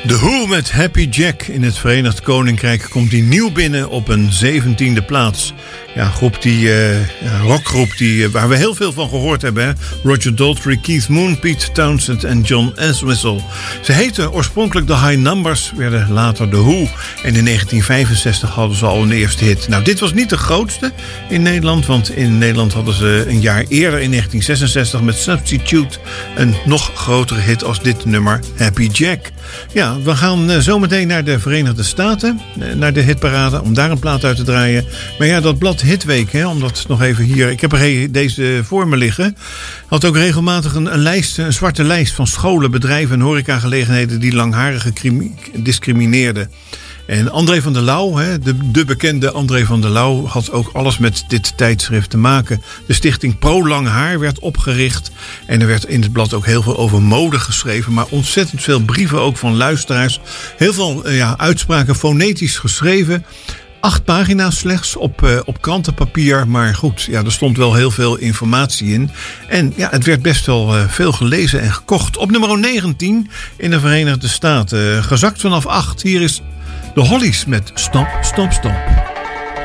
The Who met Happy Jack. In het Verenigd Koninkrijk komt hij nieuw binnen op een 17e plaats. Ja, rockgroep waar we heel veel van gehoord hebben. Hè? Roger Daltrey, Keith Moon, Pete Townshend en John Entwistle. Ze heten oorspronkelijk The High Numbers, werden later The Who. En in 1965 hadden ze al een eerste hit. Nou, dit was niet de grootste in Nederland, want in Nederland hadden ze een jaar eerder in 1966 met Substitute een nog grotere hit als dit nummer, Happy Jack. Ja, we gaan zometeen naar de Verenigde Staten, naar de hitparade, om daar een plaat uit te draaien. Maar ja, dat blad Hitweek, hè, omdat nog even hier, ik heb er deze voor me liggen, had ook regelmatig een zwarte lijst van scholen, bedrijven en horecagelegenheden die langharigen discrimineerden. En André van der Lauw, de bekende André van der Lauw, had ook alles met dit tijdschrift te maken. De stichting Pro Lang Haar werd opgericht. En er werd in het blad ook heel veel over mode geschreven. Maar ontzettend veel brieven ook van luisteraars. Heel veel uitspraken fonetisch geschreven. 8 pagina's slechts op krantenpapier. Maar goed, ja, er stond wel heel veel informatie in. En ja, het werd best wel veel gelezen en gekocht. Op nummer 19 in de Verenigde Staten. Gezakt vanaf 8. Hier is de Hollies met Stop, Stop, Stop.